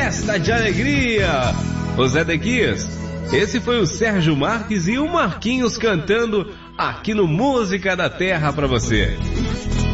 festa de alegria. Ô Zé Dequias, esse foi o Sérgio Marques e o Marquinhos cantando aqui no Música da Terra pra você.